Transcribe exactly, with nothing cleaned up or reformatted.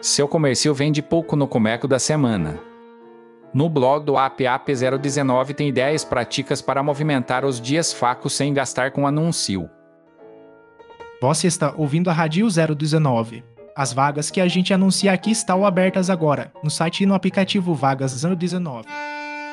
Seu comércio vende pouco no Comeco da semana. No blog do A P A P zero dezenove tem ideias práticas para movimentar os dias fracos sem gastar com anúncio. Você está ouvindo a Rádio zero dezenove. As vagas que a gente anuncia aqui estão abertas agora, no site e no aplicativo Vagas zero dezenove.